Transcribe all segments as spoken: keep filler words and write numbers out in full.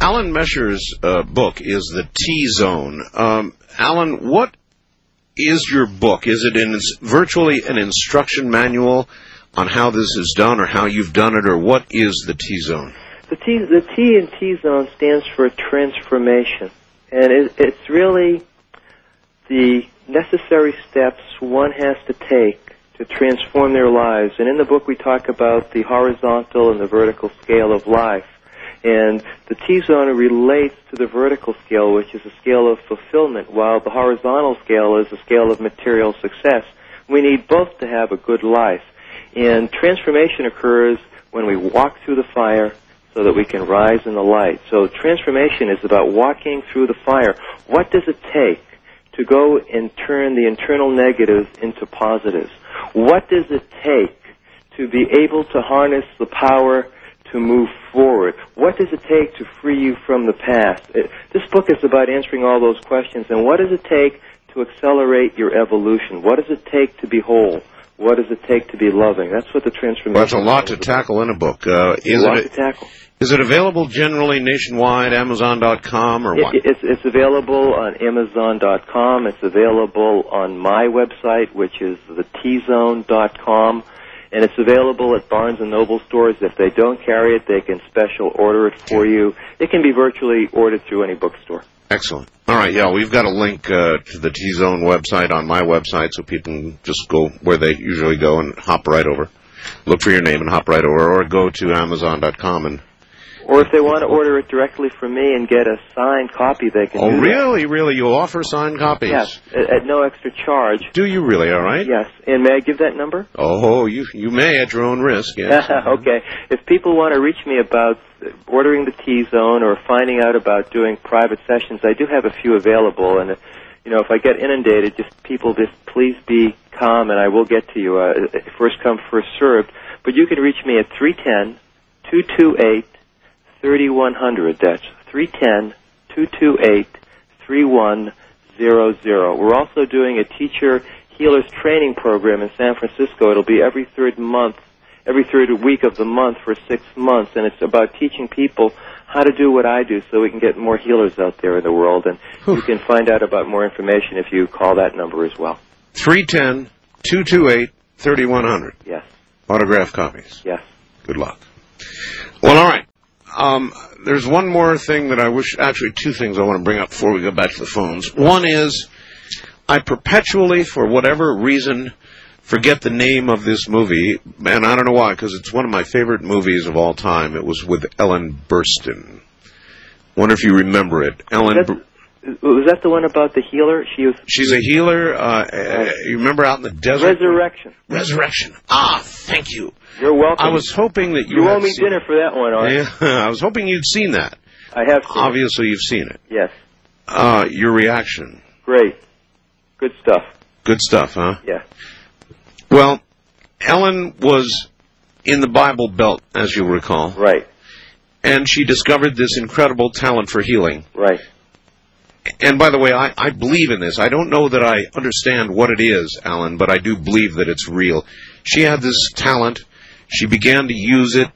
Alan Mesher's uh, book is The T-Zone. Um, Alan, what is your book? Is it in virtually an instruction manual on how this is done or how you've done it, or what is the T-Zone? The T, the T in T-Zone stands for transformation, and it, it's really the necessary steps one has to take to transform their lives. And in the book we talk about the horizontal and the vertical scale of life. And the T-Zone relates to the vertical scale, which is a scale of fulfillment, while the horizontal scale is a scale of material success. We need both to have a good life. And transformation occurs when we walk through the fire so that we can rise in the light. So transformation is about walking through the fire. What does it take to go and turn the internal negatives into positives? What does it take to be able to harness the power to move forward? What does it take to free you from the past? It, this book is about answering all those questions. And what does it take to accelerate your evolution? What does it take to be whole? What does it take to be loving? That's what the transformation. Well, that's a lot to tackle in a book. Uh, is a lot it, to tackle. Is it available generally nationwide, Amazon dot com, or what? It, it's, it's available on Amazon dot com. It's available on my website, which is the T Zone dot com. And it's available at Barnes and Noble stores. If they don't carry it, they can special order it for you. It can be virtually ordered through any bookstore. Excellent. All right, yeah, we've got a link uh, to the T-Zone website on my website, so people can just go where they usually go and hop right over. Look for your name and hop right over, or go to Amazon dot com and... Or if they want to order it directly from me and get a signed copy, they can oh, do really, that. really? You'll offer signed copies? Yes, at, at no extra charge. Do you really, all right? Yes. And may I give that number? Oh, you you may at your own risk, yes. Okay. If people want to reach me about ordering the T-Zone or finding out about doing private sessions, I do have a few available. And, you know, if I get inundated, just people just please be calm and I will get to you. Uh, first come, first served. But you can reach me at three one zero, two two eight, three one zero zero. That's three one zero, two two eight, three one zero zero. We're also doing a teacher healers training program in San Francisco. It'll be every third month, every third week of the month for six months, and it's about teaching people how to do what I do so we can get more healers out there in the world. And Whew. You can find out about more information if you call that number as well. three one zero, two two eight, three one zero zero. Yes. Autograph copies. Yes. Good luck. Well, all right. Um, there's one more thing that I wish, actually two things I want to bring up before we go back to the phones. One is, I perpetually, for whatever reason, forget the name of this movie, and I don't know why, because it's one of my favorite movies of all time. It was with Ellen Burstyn. Wonder if you remember it. Ellen. Was that, was that the one about the healer? She was. She's a healer. Uh, uh, you remember out in the desert? Resurrection. Resurrection. Ah, thank you. You're welcome. I was hoping that you. You owe me dinner for that one, Art. Yeah, I was hoping you'd seen that. I have seen Obviously, it. you've seen it. Yes. Uh, your reaction. Great. Good stuff. Good stuff, huh? Yeah. Well, Ellen was in the Bible Belt, as you'll recall. Right. And she discovered this incredible talent for healing. Right. And by the way, I, I believe in this. I don't know that I understand what it is, Alan, but I do believe that it's real. She had this talent. She began to use it.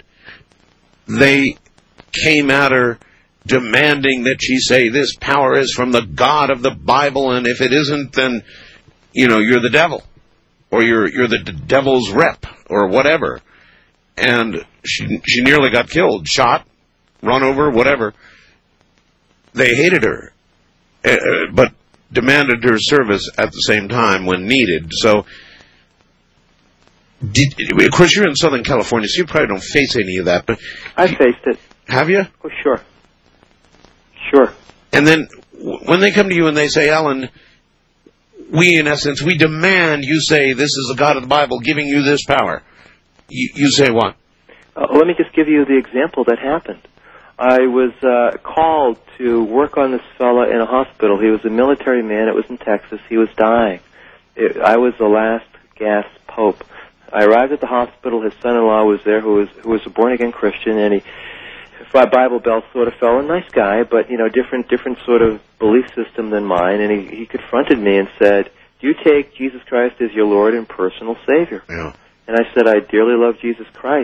They came at her demanding that she say, this power is from the God of the Bible, and if it isn't, then, you know, you're the devil. Or you're you're the d- devil's rep, or whatever. And she she nearly got killed, shot, run over, whatever. They hated her, uh, but demanded her service at the same time when needed. So, did, of course, you're in Southern California, so you probably don't face any of that. But I faced it. Have you? Oh, sure. Sure. And then w- when they come to you and they say, Ellen, we, in essence, we demand you say this is the God of the Bible giving you this power. You, you say what? Uh, let me just give you the example that happened. I was uh, called to work on this fella in a hospital. He was a military man. It was in Texas. He was dying. It, I was the last gasp pope. I arrived at the hospital. His son-in-law was there, who was who was a born-again Christian, and he, Bible Belt sort of fellow, nice guy, but you know, different different sort of belief system than mine. And he, he confronted me and said, "Do you take Jesus Christ as your Lord and personal Savior?" Yeah. And I said, "I dearly love Jesus Christ,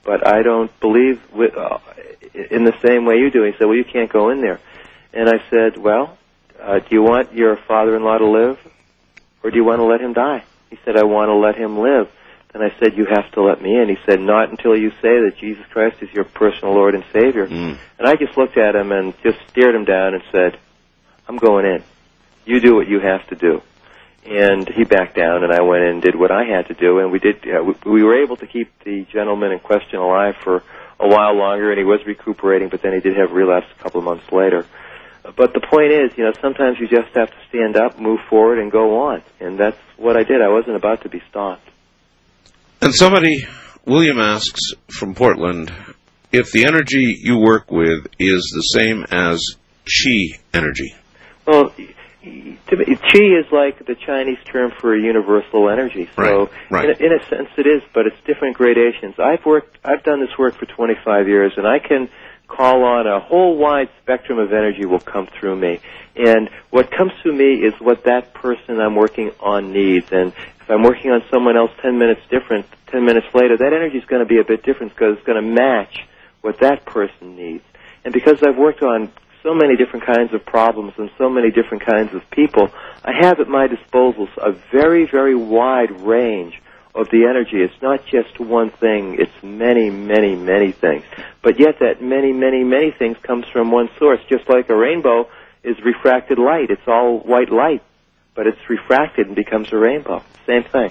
but I don't believe with, uh, in the same way you do. He said, well, you can't go in there. And I said, well, uh, do you want your father-in-law to live, or do you want to let him die? He said, I want to let him live. And I said, you have to let me in. He said, not until you say that Jesus Christ is your personal Lord and Savior. Mm. And I just looked at him and just stared him down and said, I'm going in. You do what you have to do. And he backed down, and I went in and did what I had to do. And we did. Uh, we, we were able to keep the gentleman in question alive for a while longer, and he was recuperating, but then he did have relapse a couple of months later. But the point is, you know, sometimes you just have to stand up, move forward, and go on. And that's what I did. I wasn't about to be stopped. And somebody, William asks from Portland, if the energy you work with is the same as chi energy. Well, to me, chi is like the Chinese term for universal energy. So, right, right. In, in a sense, it is, but it's different gradations. I've worked, I've done this work for twenty-five years, and I can call on a whole wide spectrum of energy will come through me. And what comes through me is what that person I'm working on needs. And if I'm working on someone else ten minutes different, ten minutes later, that energy is going to be a bit different because it's going to match what that person needs. And because I've worked on so many different kinds of problems and so many different kinds of people, I have at my disposal a very, very wide range of the energy. It's not just one thing. It's many, many, many things. But yet that many, many, many things comes from one source. Just like a rainbow is refracted light. It's all white light, but it's refracted and becomes a rainbow. Same thing.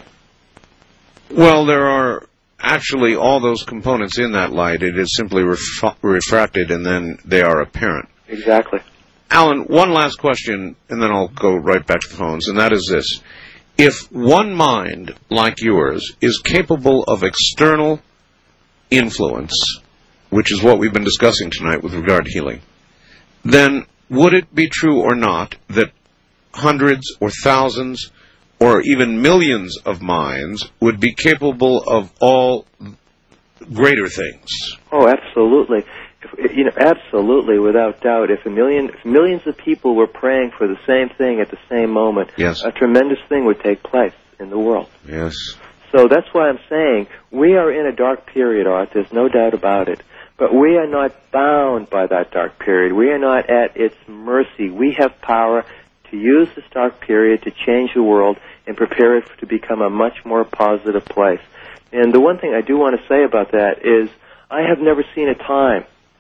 Well, there are actually all those components in that light. It is simply ref- refracted, and then they are apparent. Exactly. Alan, one last question, and then I'll go right back to the phones, and that is this. If one mind, like yours, is capable of external influence, which is what we've been discussing tonight with regard to healing, then would it be true or not that hundreds or thousands or even millions of minds would be capable of all greater things? Oh, absolutely. If, you know, absolutely, without doubt. If a million, if millions of people were praying for the same thing at the same moment, yes, a tremendous thing would take place in the world. Yes. So that's why I'm saying we are in a dark period, Art. There's no doubt about it. But we are not bound by that dark period. We are not at its mercy. We have power to use this dark period to change the world and prepare it to become a much more positive place. And the one thing I do want to say about that is I have never seen a time